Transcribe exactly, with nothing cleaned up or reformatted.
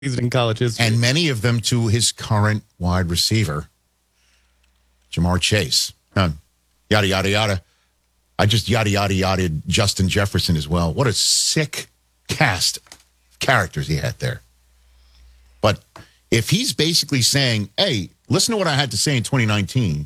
in college history. And many of them to his current wide receiver, Jamar Chase. Uh, yada, yada, yada. I just yada, yada, yada Justin Jefferson as well. What a sick cast of characters he had there. But if he's basically saying, hey, listen to what I had to say in twenty nineteen.